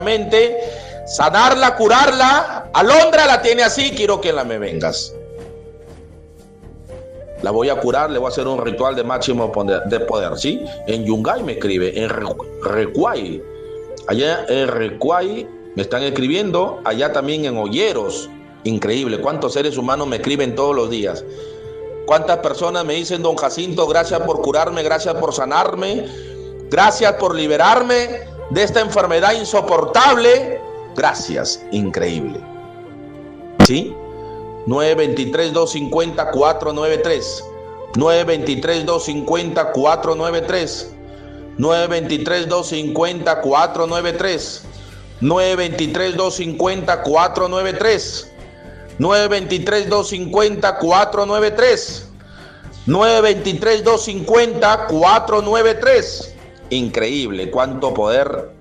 sanarla, curarla. Alondra la tiene así, quiero que la me vengas. La voy a curar, le voy a hacer un ritual de máximo de poder, ¿sí? En Yungay me escribe, en Recuay. Allá en Recuay me están escribiendo, allá también en Olleros. Increíble, cuántos seres humanos me escriben todos los días. Cuántas personas me dicen, don Jacinto, gracias por curarme, gracias por sanarme, gracias por liberarme de esta enfermedad insoportable. Gracias, increíble. ¿Sí? 923-250-493. 923-250-493. 923-250-493. 923-250-493. 923-250-493. 923-250-493. Increíble, cuánto poder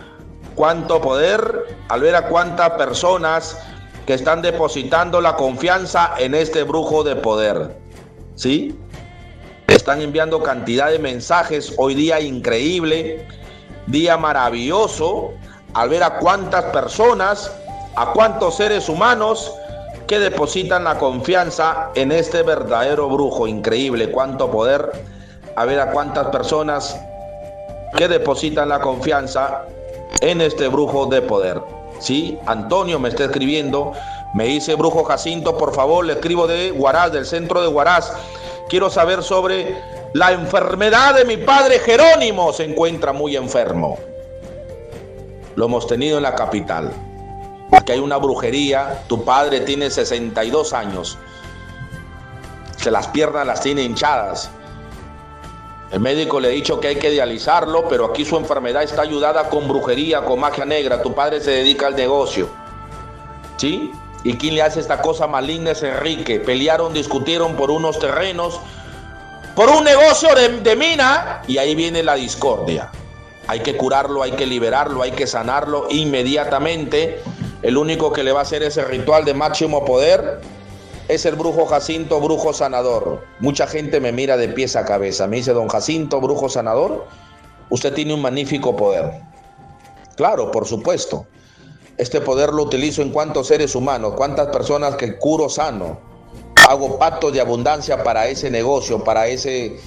al ver a cuántas personas que están depositando la confianza en este brujo de poder, ¿sí? Están enviando cantidad de mensajes hoy día, increíble, día maravilloso, al ver a cuántas personas, a cuántos seres humanos que depositan la confianza en este verdadero brujo. Increíble, cuánto poder, a ver a cuántas personas que depositan la confianza en este brujo de poder. Sí, Antonio me está escribiendo, me dice, brujo Jacinto, por favor, le escribo de Huaraz, del centro de Huaraz. Quiero saber sobre la enfermedad de mi padre Jerónimo. Se encuentra muy enfermo. Lo hemos tenido en la capital. Aquí hay una brujería. Tu padre tiene 62 años. Que las piernas las tiene hinchadas. El médico le ha dicho que hay que dializarlo, pero aquí su enfermedad está ayudada con brujería, con magia negra. Tu padre se dedica al negocio, ¿sí? ¿Y quién le hace esta cosa maligna? Es Enrique. Pelearon, discutieron por unos terrenos, por un negocio de mina, y ahí viene la discordia. Hay que curarlo, hay que liberarlo, hay que sanarlo inmediatamente. El único que le va a hacer ese ritual de máximo poder es el brujo Jacinto, brujo sanador. Mucha gente me mira de pies a cabeza. Me dice, don Jacinto, brujo sanador, usted tiene un magnífico poder. Claro, por supuesto. Este poder lo utilizo en cuántos seres humanos, cuántas personas que curo, sano. Hago pactos de abundancia para ese negocio, para ese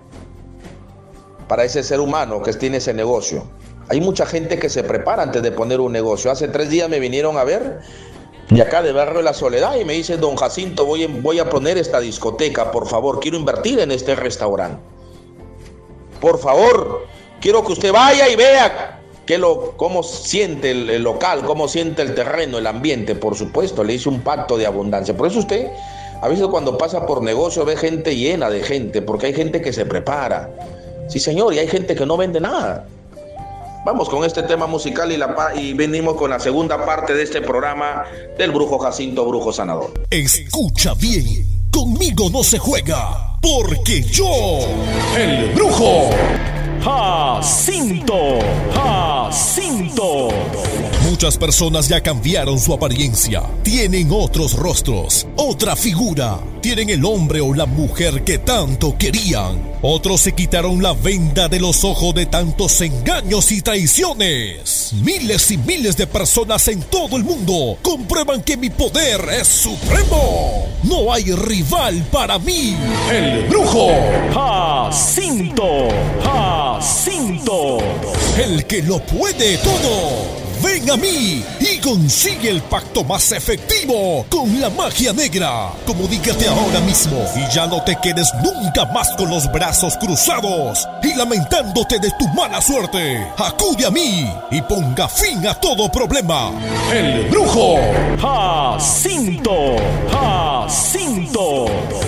ser humano que tiene ese negocio. Hay mucha gente que se prepara antes de poner un negocio. Hace 3 días me vinieron a ver, de acá de Barrio de la Soledad, y me dice, don Jacinto, voy a poner esta discoteca, por favor, quiero invertir en este restaurante. Por favor, quiero que usted vaya y vea cómo siente el local, cómo siente el terreno, el ambiente. Por supuesto, le hice un pacto de abundancia. Por eso usted, a veces cuando pasa por negocio, ve gente llena de gente, porque hay gente que se prepara. Sí, señor, y hay gente que no vende nada. Vamos con este tema musical y venimos con la segunda parte de este programa del brujo Jacinto, brujo sanador. Escucha bien, conmigo no se juega, porque yo, el brujo Jacinto. Muchas personas ya cambiaron su apariencia, tienen otros rostros, otra figura, tienen el hombre o la mujer que tanto querían. Otros se quitaron la venda de los ojos de tantos engaños y traiciones. Miles y miles de personas en todo el mundo comprueban que mi poder es supremo. No hay rival para mí, el brujo Jacinto. El que lo puede todo. Ven a mí y consigue el pacto más efectivo con la magia negra. Comunícate ahora mismo y ya no te quedes nunca más con los brazos cruzados y lamentándote de tu mala suerte. Acude a mí y ponga fin a todo problema. El brujo Jacinto.